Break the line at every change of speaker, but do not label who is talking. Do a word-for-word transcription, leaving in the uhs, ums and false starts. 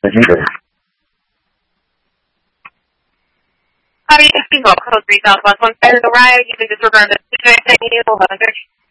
How do you feel? Code three Southwest one side of the ride. You can disregard the situation you.